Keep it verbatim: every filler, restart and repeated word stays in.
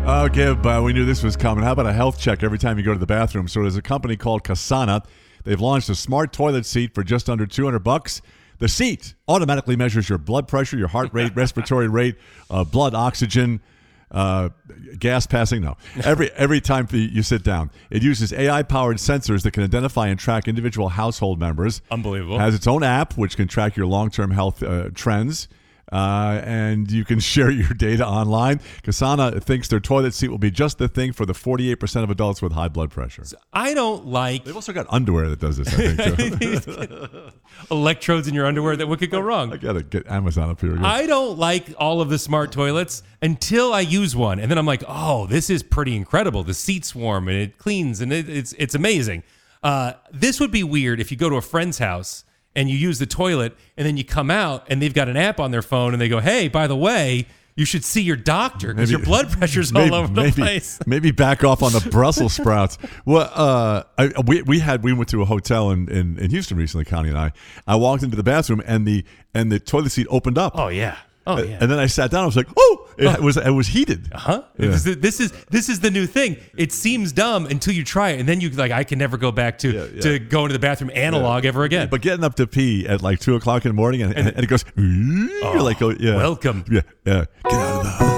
Oh, Gib, uh, we knew this was coming. How about a health check every time you go to the bathroom? So there's a company called Kasana. They've launched a smart toilet seat for just under two hundred bucks. The seat automatically measures your blood pressure, your heart rate, respiratory rate, uh, blood oxygen, uh, gas passing. No, every every time you sit down. It uses A I-powered sensors that can identify and track individual household members. Unbelievable. It has its own app, which can track your long-term health uh, trends. Uh, and you can share your data online. Kasana thinks their toilet seat will be just the thing for the forty-eight percent of adults with high blood pressure. I don't like... They've also got underwear that does this, I think, too. Electrodes in your underwear. That what could go wrong? I gotta get Amazon up here again. I don't like all of the smart toilets until I use one. And then I'm like, oh, this is pretty incredible. The seat's warm and it cleans and it, it's, it's amazing. Uh, this would be weird if you go to a friend's house and you use the toilet, and then you come out, and they've got an app on their phone, and they go, hey, by the way, you should see your doctor because your blood pressure's maybe, all over the maybe, place. Maybe back off on the Brussels sprouts. Well, uh, I, we we had we went to a hotel in, in, in Houston recently, Connie and I. I walked into the bathroom, and the and the toilet seat opened up. Oh, yeah. Oh, yeah. And then I sat down. I was like, "Oh, it oh. was it was heated." Huh? Yeah. This, is, this is this is the new thing. It seems dumb until you try it, and then you like, I can never go back to yeah, yeah. to going to the bathroom analog yeah. ever again. But getting up to pee at like two o'clock in the morning, and, and, and it goes, oh, you're like, oh, yeah, welcome. Yeah, yeah. Get out of the house.